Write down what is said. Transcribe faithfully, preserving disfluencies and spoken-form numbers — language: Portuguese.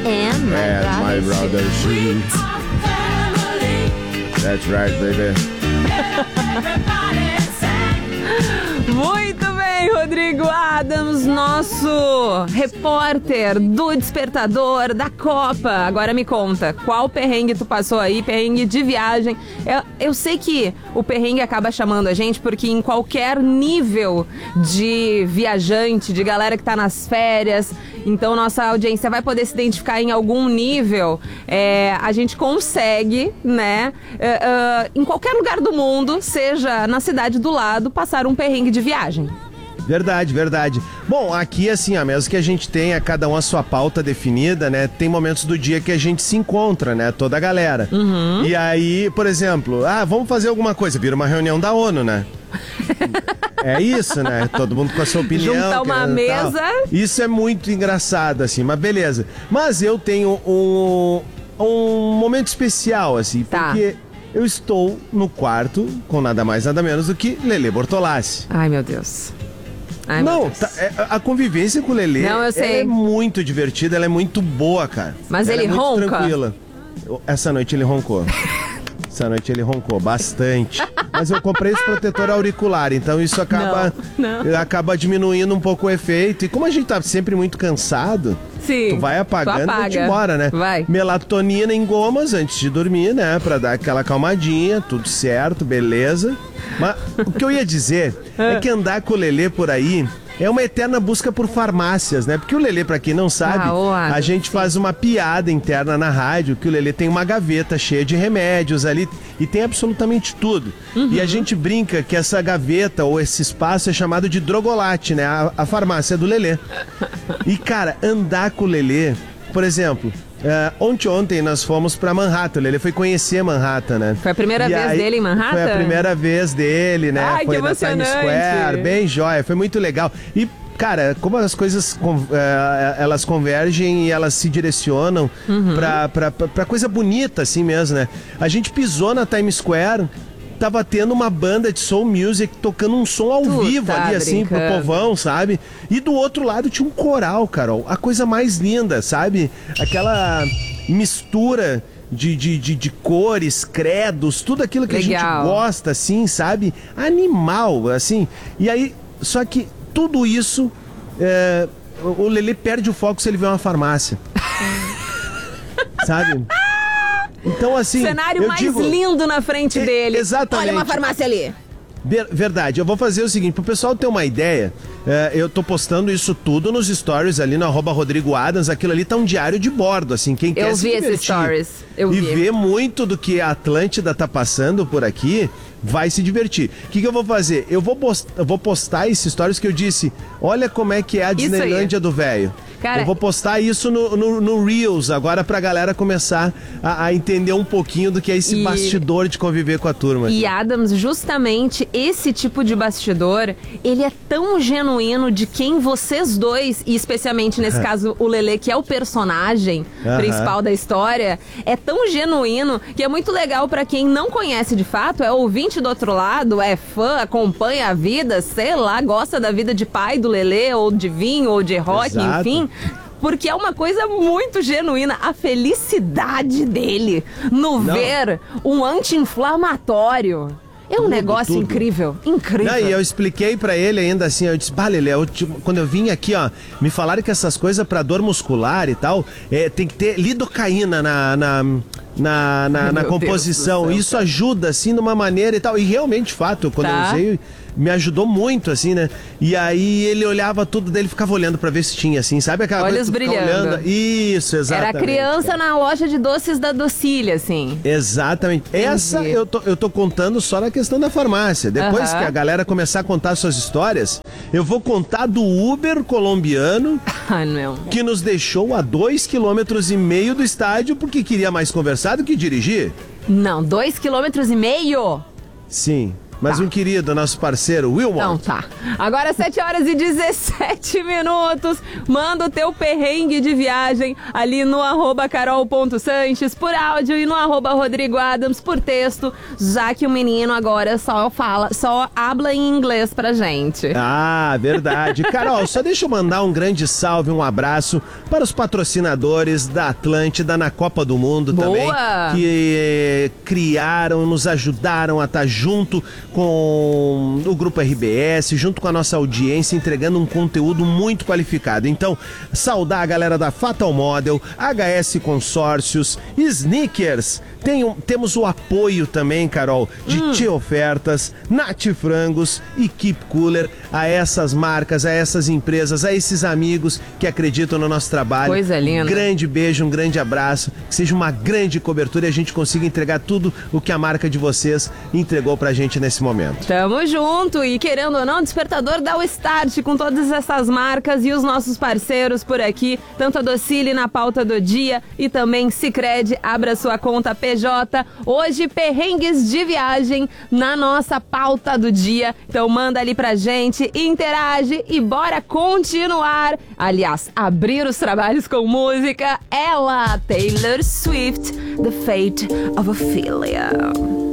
And my And my brother brother too. That's right, baby. Muito bem, Rodrigo Adams, nosso repórter do Despertador da Copa. Agora me conta, qual perrengue tu passou aí, perrengue de viagem? Eu, eu sei que o perrengue acaba chamando a gente porque em qualquer nível de viajante, de galera que tá nas férias, então nossa audiência vai poder se identificar em algum nível, é, a gente consegue, né, é, é, em qualquer lugar do mundo, seja na cidade do lado, passar um perrengue de viagem. Verdade, verdade. Bom, aqui assim, ó, mesmo que a gente tenha cada um a sua pauta definida, né? Tem momentos do dia que a gente se encontra, né? Toda a galera. Uhum. E aí, por exemplo, ah, vamos fazer alguma coisa. Vira uma reunião da ONU, né? É isso, né? Todo mundo com a sua opinião. Juntar uma mesa. Tal. Isso é muito engraçado, assim, mas beleza. Mas eu tenho um, um momento especial, assim, Tá. porque eu estou no quarto com nada mais, nada menos do que Lelê Bortolassi. Ai, meu Deus. Ai, meu Não, Deus. tá, é, a convivência com o Lelê Não, eu sei. ela é muito divertida, ela é muito boa, cara. Mas ela ele é muito ronca? tranquila. Eu- Essa noite ele roncou. Essa noite ele roncou bastante. Mas eu comprei esse protetor auricular, então isso acaba, Não, não. acaba diminuindo um pouco o efeito. E como a gente tá sempre muito cansado, Sim, tu vai apagando e tu vai apaga. embora, né? Vai. Melatonina em gomas antes de dormir, né? Pra dar aquela calmadinha, tudo certo, beleza. Mas o que eu ia dizer é que andar com o Lelê por aí é uma eterna busca por farmácias, né? Porque o Lelê, pra quem não sabe, Ah, ô, Adam, a gente sim. faz uma piada interna na rádio que o Lelê tem uma gaveta cheia de remédios ali e tem absolutamente tudo. Uhum. E a gente brinca que essa gaveta ou esse espaço é chamado de Drogolate, né? A, a farmácia do Lelê. E, cara, andar com o Lelê, por exemplo, é, ontem ontem nós fomos pra Manhattan. O Lelê foi conhecer Manhattan, né? Foi a primeira E vez aí- dele em Manhattan? Foi a primeira vez dele, né? Ai, foi que na Times emocionante. Square, bem jóia, foi muito legal. E, cara, como as coisas con- eh, elas convergem e elas se direcionam Uhum. pra, pra, pra, pra coisa bonita, assim mesmo, né? A gente pisou na Times Square. Tava tendo uma banda de soul music tocando um som ao Tu vivo tá ali, assim, pro brincando. povão, sabe? E do outro lado tinha um coral, Carol. A coisa mais linda, sabe? Aquela mistura de, de, de, de cores, credos, tudo aquilo que a Legal. gente gosta, assim, sabe? Animal, assim. E aí, só que tudo isso, é, o o Lelê perde o foco se ele vê uma farmácia. Sabe? Então, assim. Cenário eu mais digo, lindo na frente É, dele. exatamente. Olha uma farmácia ali. Ver- Verdade, eu vou fazer o seguinte, pro pessoal ter uma ideia, é, eu tô postando isso tudo nos stories ali no arroba Rodrigo Adams, aquilo ali tá um diário de bordo, assim, quem quer Eu se vi esses divertir stories. Eu e vi. ver muito do que a Atlântida tá passando por aqui, vai se divertir. O que, que eu vou fazer? Eu vou, post- eu vou postar esses stories que eu disse, olha como é que é a Isso aí. Disneylândia do velho. Cara, eu vou postar isso no, no, no Reels agora pra galera começar a, a entender um pouquinho do que é esse E- bastidor de conviver com a turma. E aqui. Adams, justamente esse tipo de bastidor, ele é tão genuíno de quem vocês dois, e especialmente nesse caso o Lelê, que é o personagem Aham. principal da história, é tão genuíno que é muito legal pra quem não conhece de fato, é ouvinte do outro lado, é fã, acompanha a vida, sei lá, gosta da vida de pai do Lelê, ou de vinho, ou de rock, Exato. enfim. Porque é uma coisa muito genuína. A felicidade dele no Não. ver um anti-inflamatório. É um Tudo, negócio tudo. incrível. Incrível. Não, e eu expliquei pra ele ainda assim, eu disse, bah, Lelê, eu, tipo, quando eu vim aqui, ó, me falaram que essas coisas pra dor muscular e tal, é, tem que ter lidocaína na, na, na, na, Ai, na meu composição. Deus do céu, Isso ajuda, assim, de uma maneira e tal. E realmente, de fato, quando Tá. eu usei, me ajudou muito, assim, né? E aí ele olhava tudo dele, ficava olhando pra ver se tinha, assim, sabe aquela Olhos coisa que tu fica brilhando. olhando? Isso, exatamente. Era criança na loja de doces da Docília, assim. Exatamente. Essa eu tô, eu tô contando só na questão da farmácia. Depois Aham. que a galera começar a contar suas histórias, eu vou contar do Uber colombiano Ai, não. que nos deixou a dois quilômetros e meio do estádio porque queria mais conversar do que dirigir. Não, dois quilômetros e meio? Sim. mas Tá. um querido, nosso parceiro, Wilmot. Então tá. Agora sete horas e dezessete minutos. Manda o teu perrengue de viagem ali no arroba carol.sanches por áudio e no arroba Rodrigo Adams por texto, já que o menino agora só fala, só habla em inglês pra gente. Ah, verdade. Carol, só deixa eu mandar um grande salve, um abraço para os patrocinadores da Atlântida na Copa do Mundo. Boa. Também, que eh, criaram, nos ajudaram a estar junto com o Grupo R B S, junto com a nossa audiência, entregando um conteúdo muito qualificado. Então, saudar a galera da Fatal Model, H S Consórcios, Sneakers. Tem um, temos o apoio também, Carol, de hum. Tchê Ofertas, Nath Frangos e Keep Cooler, a essas marcas, a essas empresas, a esses amigos que acreditam no nosso trabalho. Coisa linda. Um grande beijo, um grande abraço, que seja uma grande cobertura e a gente consiga entregar tudo o que a marca de vocês entregou pra gente nesse momento. Tamo junto e querendo ou não, o Despertador dá o start com todas essas marcas e os nossos parceiros por aqui, tanto a Docile na pauta do dia e também Sicredi, abra sua conta P J. Hoje, perrengues de viagem na nossa pauta do dia. Então manda ali pra gente, interage e bora continuar. Aliás, abrir os trabalhos com música. Ela, Taylor Swift, The Fate of Ophelia.